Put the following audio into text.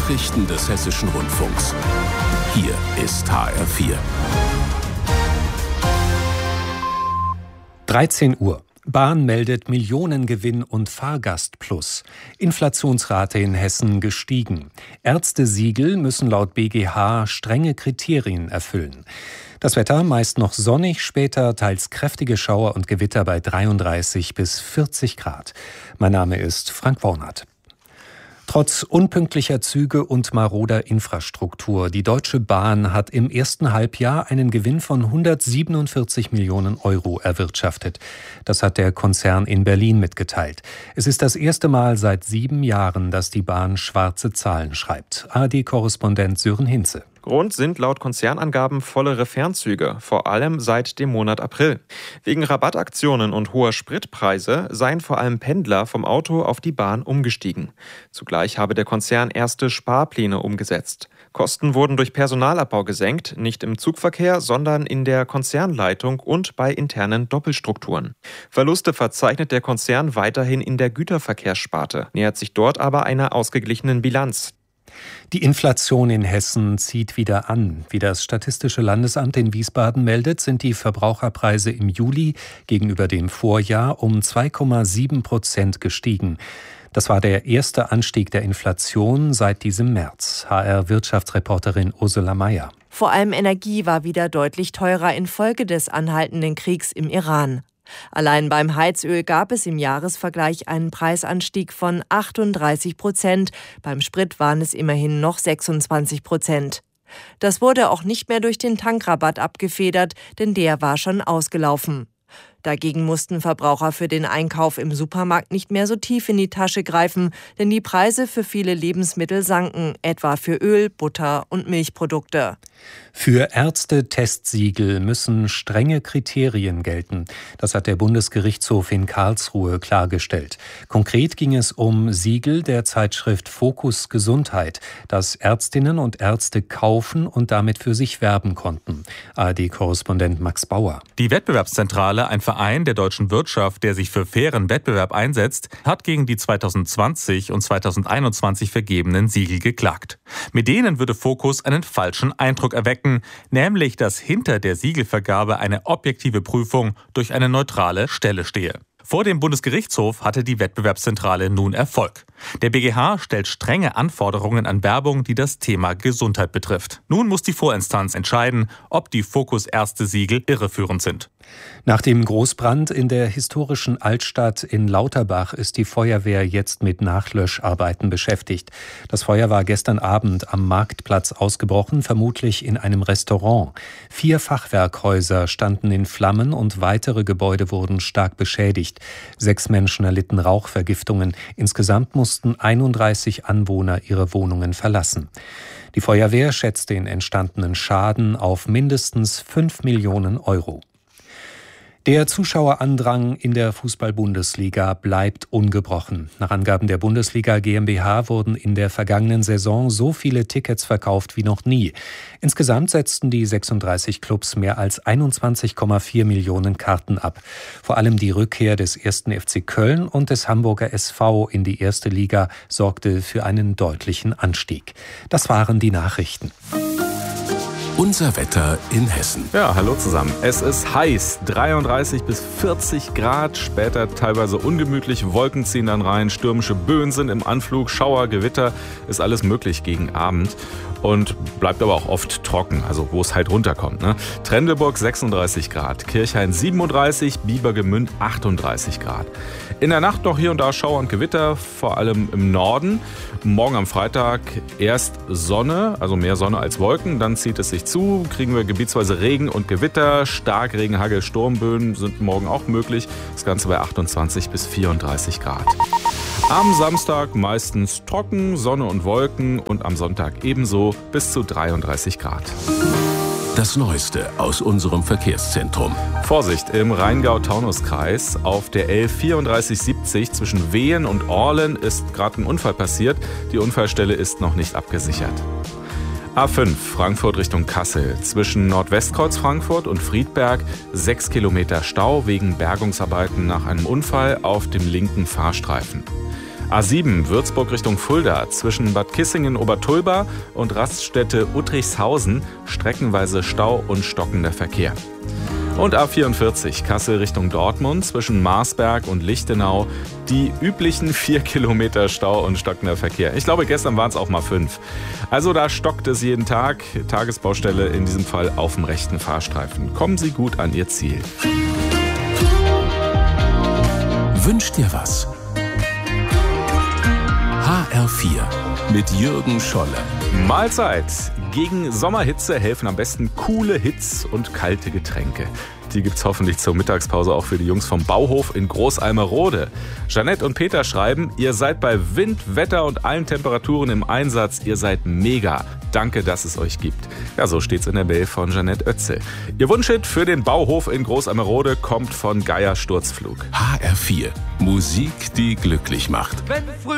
Nachrichten des Hessischen Rundfunks. Hier ist HR4. 13 Uhr. Bahn meldet Millionengewinn und Fahrgastplus. Inflationsrate in Hessen gestiegen. Ärztesiegel müssen laut BGH strenge Kriterien erfüllen. Das Wetter meist noch sonnig, später teils kräftige Schauer und Gewitter bei 33 bis 40 Grad. Mein Name ist Frank Wornert. Trotz unpünktlicher Züge und maroder Infrastruktur, die Deutsche Bahn hat im ersten Halbjahr einen Gewinn von 147 Millionen Euro erwirtschaftet. Das hat der Konzern in Berlin mitgeteilt. Es ist das erste Mal seit 7 Jahren, dass die Bahn schwarze Zahlen schreibt. ARD-Korrespondent Sören Hinze. Grund sind laut Konzernangaben vollere Fernzüge, vor allem seit dem Monat April. Wegen Rabattaktionen und hoher Spritpreise seien vor allem Pendler vom Auto auf die Bahn umgestiegen. Zugleich habe der Konzern erste Sparpläne umgesetzt. Kosten wurden durch Personalabbau gesenkt, nicht im Zugverkehr, sondern in der Konzernleitung und bei internen Doppelstrukturen. Verluste verzeichnet der Konzern weiterhin in der Güterverkehrssparte, nähert sich dort aber einer ausgeglichenen Bilanz. Die Inflation in Hessen zieht wieder an. Wie das Statistische Landesamt in Wiesbaden meldet, sind die Verbraucherpreise im Juli gegenüber dem Vorjahr um 2,7% gestiegen. Das war der erste Anstieg der Inflation seit diesem März. HR-Wirtschaftsreporterin Ursula Mayer. Vor allem Energie war wieder deutlich teurer infolge des anhaltenden Kriegs im Iran. Allein beim Heizöl gab es im Jahresvergleich einen Preisanstieg von 38%. Beim Sprit waren es immerhin noch 26%. Das wurde auch nicht mehr durch den Tankrabatt abgefedert, denn der war schon ausgelaufen. Dagegen mussten Verbraucher für den Einkauf im Supermarkt nicht mehr so tief in die Tasche greifen, denn die Preise für viele Lebensmittel sanken, etwa für Öl, Butter und Milchprodukte. Für Ärzte-Testsiegel müssen strenge Kriterien gelten. Das hat der Bundesgerichtshof in Karlsruhe klargestellt. Konkret ging es um Siegel der Zeitschrift Fokus Gesundheit, das Ärztinnen und Ärzte kaufen und damit für sich werben konnten. ARD-Korrespondent Max Bauer. Die Wettbewerbszentrale, ein Verein der deutschen Wirtschaft, der sich für fairen Wettbewerb einsetzt, hat gegen die 2020 und 2021 vergebenen Siegel geklagt. Mit denen würde Fokus einen falschen Eindruck erwecken, nämlich dass hinter der Siegelvergabe eine objektive Prüfung durch eine neutrale Stelle stehe. Vor dem Bundesgerichtshof hatte die Wettbewerbszentrale nun Erfolg. Der BGH stellt strenge Anforderungen an Werbung, die das Thema Gesundheit betrifft. Nun muss die Vorinstanz entscheiden, ob die Fokus-Ärzte-Siegel irreführend sind. Nach dem Großbrand in der historischen Altstadt in Lauterbach ist die Feuerwehr jetzt mit Nachlöscharbeiten beschäftigt. Das Feuer war gestern Abend am Marktplatz ausgebrochen, vermutlich in einem Restaurant. 4 Fachwerkhäuser standen in Flammen und weitere Gebäude wurden stark beschädigt. 6 Menschen erlitten Rauchvergiftungen. Insgesamt mussten 31 Anwohner ihre Wohnungen verlassen. Die Feuerwehr schätzt den entstandenen Schaden auf mindestens 5 Millionen Euro. Der Zuschauerandrang in der Fußball-Bundesliga bleibt ungebrochen. Nach Angaben der Bundesliga GmbH wurden in der vergangenen Saison so viele Tickets verkauft wie noch nie. Insgesamt setzten die 36 Clubs mehr als 21,4 Millionen Karten ab. Vor allem die Rückkehr des 1. FC Köln und des Hamburger SV in die erste Liga sorgte für einen deutlichen Anstieg. Das waren die Nachrichten. Unser Wetter in Hessen. Ja, hallo zusammen. Es ist heiß, 33 bis 40 Grad, später teilweise ungemütlich, Wolken ziehen dann rein, stürmische Böen sind im Anflug, Schauer, Gewitter, ist alles möglich gegen Abend. Und bleibt aber auch oft trocken, also wo es halt runterkommt. Ne? Trendelburg 36 Grad, Kirchhain 37, Biebergemünd 38 Grad. In der Nacht noch hier und da Schauer und Gewitter, vor allem im Norden. Morgen am Freitag erst Sonne, also mehr Sonne als Wolken. Dann zieht es sich zu, kriegen wir gebietsweise Regen und Gewitter. Starkregen, Hagel, Sturmböen sind morgen auch möglich. Das Ganze bei 28 bis 34 Grad. Am Samstag meistens trocken, Sonne und Wolken und am Sonntag ebenso bis zu 33 Grad. Das Neueste aus unserem Verkehrszentrum. Vorsicht, im Rheingau-Taunus-Kreis auf der L3470 zwischen Wehen und Orlen ist gerade ein Unfall passiert. Die Unfallstelle ist noch nicht abgesichert. A5 Frankfurt Richtung Kassel. Zwischen Nordwestkreuz Frankfurt und Friedberg 6 Kilometer Stau wegen Bergungsarbeiten nach einem Unfall auf dem linken Fahrstreifen. A7 Würzburg Richtung Fulda zwischen Bad Kissingen-Obertulba und Raststätte Uttrichshausen streckenweise Stau und stockender Verkehr. Und A44 Kassel Richtung Dortmund zwischen Marsberg und Lichtenau die üblichen 4 Kilometer Stau und stockender Verkehr. Ich glaube, gestern waren es auch mal 5. Also da stockt es jeden Tag. Tagesbaustelle in diesem Fall auf dem rechten Fahrstreifen. Kommen Sie gut an Ihr Ziel. Wünsch dir was. HR4 mit Jürgen Scholle. Mahlzeit. Gegen Sommerhitze helfen am besten coole Hits und kalte Getränke. Die gibt's hoffentlich zur Mittagspause auch für die Jungs vom Bauhof in Großalmerode. Jeanette und Peter schreiben, ihr seid bei Wind, Wetter und allen Temperaturen im Einsatz. Ihr seid mega. Danke, dass es euch gibt. Ja, so steht's in der Mail von Jeanette Oetzel. Ihr Wunschhit für den Bauhof in Großalmerode kommt von Geier Sturzflug. HR4. Musik, die glücklich macht. Wenn früh